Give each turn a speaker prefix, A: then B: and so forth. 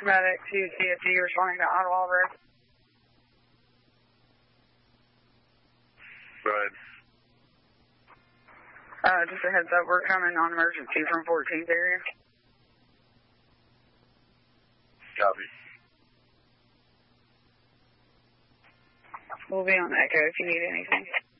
A: Medic to CFG responding to Ottawa Road.
B: Go ahead.
A: Just a heads up, we're coming on emergency from 14th area.
B: Copy.
A: We'll be on Echo if you need anything.